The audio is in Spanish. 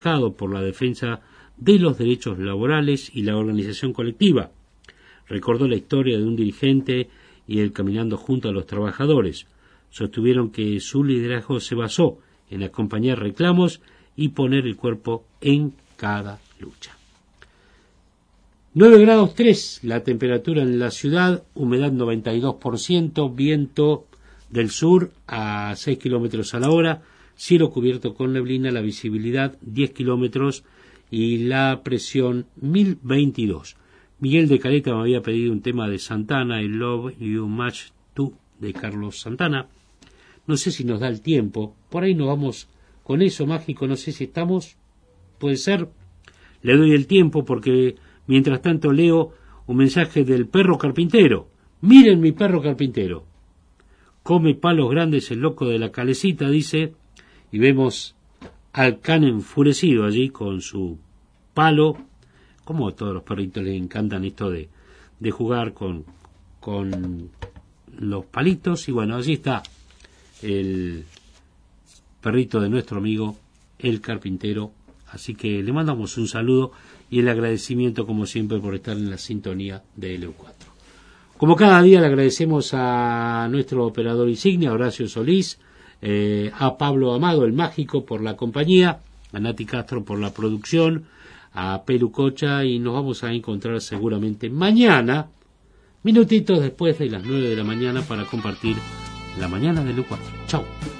por la defensa de los derechos laborales y la organización colectiva. Recordó la historia de un dirigente y el caminando junto a los trabajadores. Sostuvieron que su liderazgo se basó en acompañar reclamos y poner el cuerpo en cada lucha. 9 grados 3 la temperatura en la ciudad, humedad 92%, viento del sur a 6 kilómetros a la hora, cielo cubierto con neblina, la visibilidad 10 kilómetros y la presión 1022. Miguel de Caleta me había pedido un tema de Santana, el Love You Much Too de Carlos Santana. No sé si nos da el tiempo, por ahí nos vamos con eso mágico, no sé si estamos, puede ser. Le doy el tiempo porque mientras tanto leo un mensaje del perro carpintero. Miren mi perro carpintero. Come palos grandes el loco de la calecita, dice, y vemos al can enfurecido allí con su palo. Como a todos los perritos les encantan esto de jugar con los palitos. Y bueno, allí está el perrito de nuestro amigo, el carpintero. Así que le mandamos un saludo y el agradecimiento, como siempre, por estar en la sintonía de LU4. Como cada día le agradecemos a nuestro operador insignia, Horacio Solís, a Pablo Amado, el mágico, por la compañía, a Nati Castro por la producción, a Pelu Cocha, y nos vamos a encontrar seguramente mañana, minutitos después de las 9 de la mañana, para compartir la mañana de LU4. Chau.